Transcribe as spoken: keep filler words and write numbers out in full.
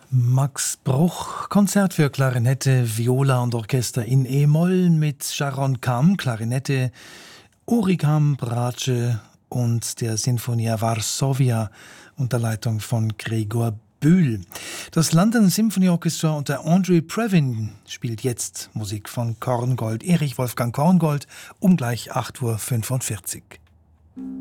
Max Bruch, Konzert für Klarinette, Viola und Orchester in E-Moll mit Sharon Kam, Klarinette, Uri Kam, Bratsche und der Sinfonia Varsovia unter Leitung von Gregor Bühl. Das London Symphony Orchestra unter Andre Previn spielt jetzt Musik von Korngold, Erich Wolfgang Korngold, um gleich acht Uhr fünfundvierzig.